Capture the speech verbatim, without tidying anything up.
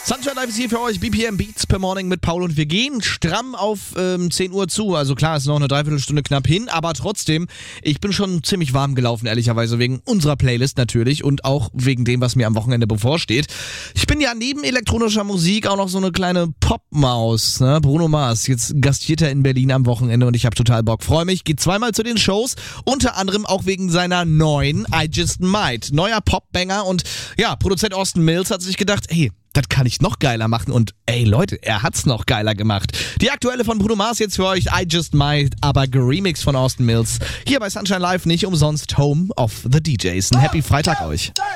Sunshine Live ist hier für euch, B P M Beats per Morning mit Paul und wir gehen stramm auf ähm, zehn Uhr zu. Also klar, ist noch eine Dreiviertelstunde knapp hin, aber trotzdem, ich bin schon ziemlich warm gelaufen, ehrlicherweise, wegen unserer Playlist natürlich und auch wegen dem, was mir am Wochenende bevorsteht. Ich bin ja neben elektronischer Musik auch noch so eine kleine Popmaus, ne? Bruno Mars, jetzt gastiert er in Berlin am Wochenende und ich habe total Bock. Freue mich, geht zweimal zu den Shows, unter anderem auch wegen seiner neuen I Just Might. Neuer Popbanger und ja, Produzent Austin Mills hat sich gedacht, hey, das kann ich noch geiler machen und ey Leute, er hat's noch geiler gemacht. Die aktuelle von Bruno Mars jetzt für euch, I Just Might, aber geremixed von Austin Mills. Hier bei Sunshine Live, nicht umsonst Home of the D Js. Ein Happy Freitag euch.